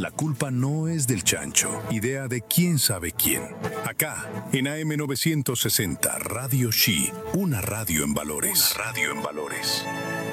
La culpa no es del chancho, idea de quién sabe quién. Acá, en AM 960, Radio Shi, una radio en valores. Una radio en valores.